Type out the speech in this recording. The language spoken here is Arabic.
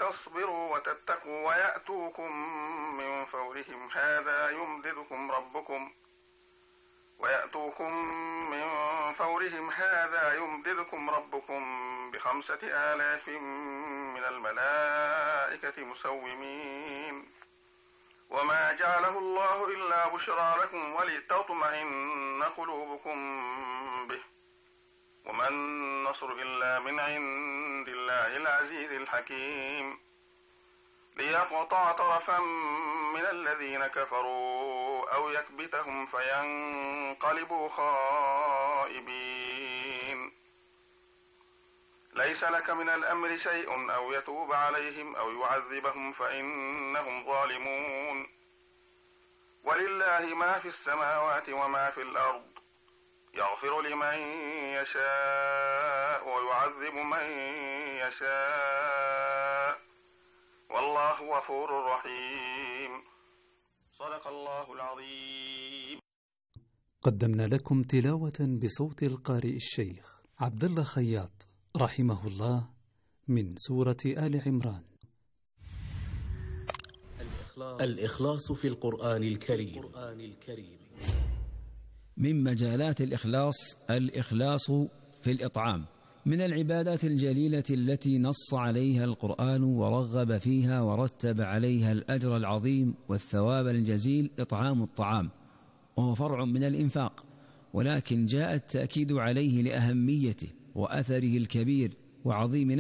تصبروا وتتقوا ويأتوكم من فورهم هذا يمددكم ربكم ب5,000 من الملائكة مسومين. وما جعله الله إلا بشرى لكم ولتطمئن قلوبكم به، وما النصر إلا من عند الله العزيز الحكيم، ليقطع طرفا من الذين كفروا أو يكبتهم فينقلبوا خائبين. ليس لك من الأمر شيء أو يتوب عليهم أو يعذبهم فإنهم ظالمون. ولله ما في السماوات وما في الأرض، يغفر لمن يشاء ويعذب من يشاء، والله غفور رحيم. صدق الله العظيم. قدمنا لكم تلاوة بصوت القارئ الشيخ عبد الله خياط رحمه الله من سورة آل عمران. الإخلاص في القرآن الكريم. من مجالات الإخلاص في الإطعام، من العبادات الجليلة التي نص عليها القرآن ورغب فيها ورتب عليها الأجر العظيم والثواب الجزيل إطعام الطعام، وهو فرع من الإنفاق، ولكن جاء التأكيد عليه لأهميته وأثره الكبير وعظيم